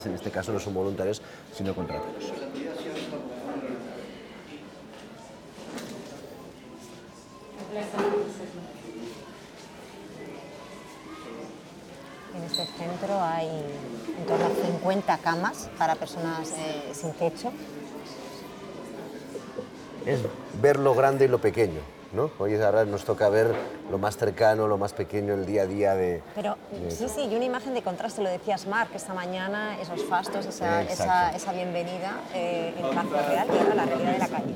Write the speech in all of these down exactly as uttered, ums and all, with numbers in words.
En este caso no son voluntarios, sino contratados. En este centro hay en torno a cincuenta camas para personas eh, sin techo. Es ver lo grande y lo pequeño, ¿no? Hoy ahora nos toca ver lo más cercano, lo más pequeño, el día a día de... Pero de sí, sí, y una imagen de contraste, lo decías Marc, esta mañana, esos fastos, esa, Exacto. esa, esa bienvenida eh, en Palacio Real y ahora la realidad de la calle.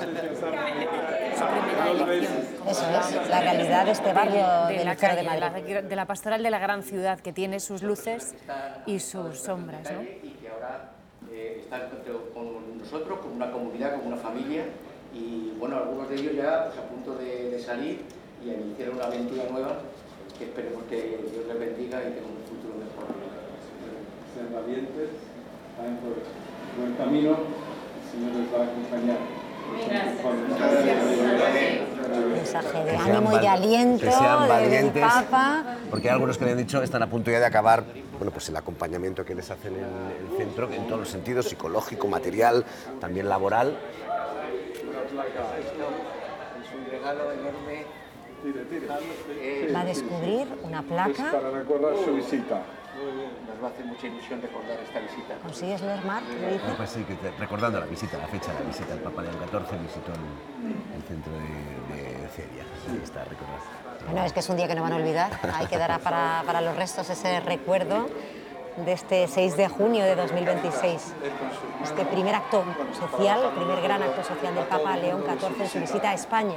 Eso es, la realidad de este barrio de del la Cero de calle, Madrid. de la, de la pastoral de la gran ciudad, que tiene sus luces y sus sombras, ¿no? Y que ahora eh, están con nosotros, como una comunidad, como una familia, y bueno, algunos de ellos ya pues, a punto de, de salir y a iniciar una aventura nueva, que esperemos que Dios les bendiga y tengan un futuro mejor. Sean valientes, vayan por buen camino, el Señor les va a acompañar. Mensaje de ánimo y de aliento que sean del valientes, Papa. porque hay algunos que le han dicho que están a punto ya de acabar, bueno, pues el acompañamiento que les hacen en el centro, en todos los sentidos, psicológico, material, también laboral. Es un regalo enorme. Va a descubrir una placa. Para recordar su visita. Nos va a hacer mucha ilusión recordar esta visita. ¿Consigues leer, Marc? ¿Lo dice? Pues sí, que te- recordando la visita, la fecha de la visita, el Papa León catorce visitó el, el centro de, de Celia. Ahí está, recordad. Bueno, es que es un día que no van a olvidar. Ahí quedará para, para los restos ese recuerdo de este seis de junio de dos mil veintiséis. Este primer acto social, el primer gran acto social del Papa León catorce en su visita a España.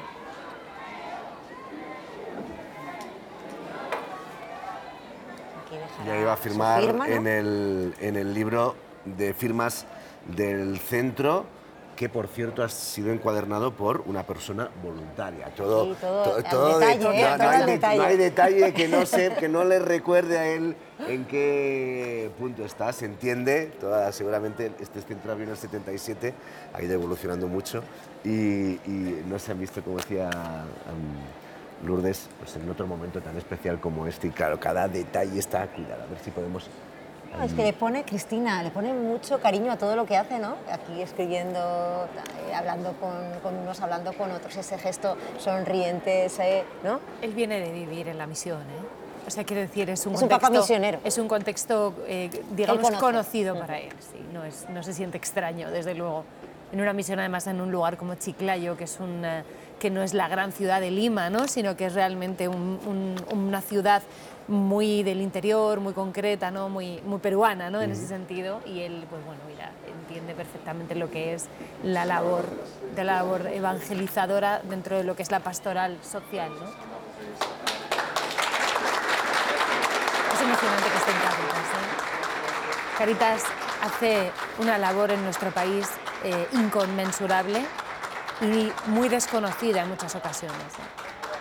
Aquí dejará Ya iba a su firmar firma, ¿no? en, el, en el libro de firmas del centro, que por cierto ha sido encuadernado por una persona voluntaria. Todo, Sí, todo to- al todo detalle, de- ¿eh? no, Todo no hay al de- detalle. no hay detalle que no, se, que no le recuerde a él en qué punto está. Se entiende, toda, seguramente este centro abrió en el setenta y siete, ha ido evolucionando mucho y, y no se han visto, como decía um, Lourdes, pues en otro momento tan especial como este. Y claro, cada detalle está cuidado. A ver si podemos... No, es que le pone, Cristina, le pone mucho cariño a todo lo que hace, ¿no? Aquí escribiendo, eh, hablando con, con unos, hablando con otros, ese gesto sonriente, ese, ¿no? Él viene de vivir en la misión, ¿eh? O sea, quiero decir, es un Es un contexto... papa misionero. Es un contexto, eh, digamos, conoce. conocido para él, sí. No, es, no se siente extraño, desde luego. En una misión, además, en un lugar como Chiclayo, que, es un, eh, que no es la gran ciudad de Lima, ¿no? Sino que es realmente un, un, una ciudad muy del interior, muy concreta, ¿no? muy, muy peruana, ¿no? En ese sentido, y él, pues bueno, mira, entiende perfectamente lo que es la labor, de la labor evangelizadora dentro de lo que es la pastoral social, ¿no? Es emocionante que esté en Cáritas, ¿eh? Cáritas hace una labor en nuestro país eh, inconmensurable y muy desconocida en muchas ocasiones, ¿eh?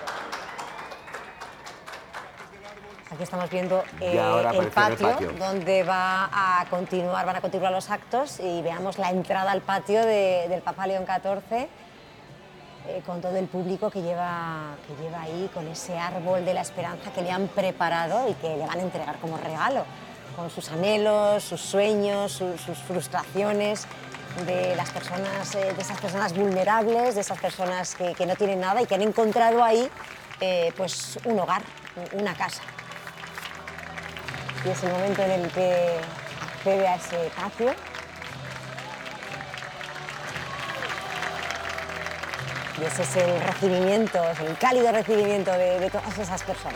Aquí estamos viendo eh, Y ahora el, aparece en el patio, patio. donde va a continuar, van a continuar los actos y veamos la entrada al patio de- del Papa León catorce eh, con todo el público que lleva, que lleva ahí, con ese árbol de la esperanza que le han preparado y que le van a entregar como regalo, con sus anhelos, sus sueños, su- sus frustraciones de las personas, eh, de esas personas vulnerables, de esas personas que, que no tienen nada y que han encontrado ahí eh, pues un hogar, una casa. Y es el momento en el que accede a ese patio. Y ese es el recibimiento, es el cálido recibimiento de, de todas esas personas.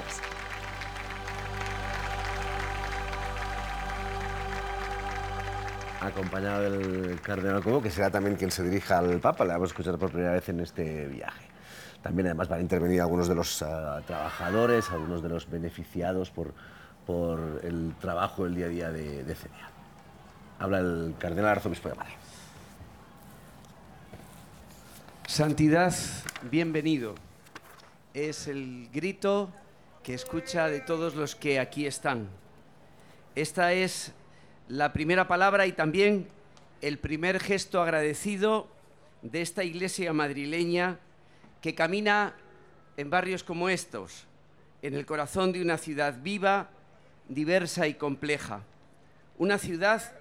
Acompañado del cardenal Cobo, que será también quien se dirija al Papa, le vamos a escuchar por primera vez en este viaje. También además van a intervenir algunos de los uh, trabajadores, algunos de los beneficiados por, por el trabajo del día a día de, de Celia. Habla el cardenal arzobispo de Madrid. Santidad, bienvenido. Es el grito que escucha de todos los que aquí están. Esta es la primera palabra y también el primer gesto agradecido de esta iglesia madrileña que camina en barrios como estos, en el corazón de una ciudad viva, diversa y compleja. Una ciudad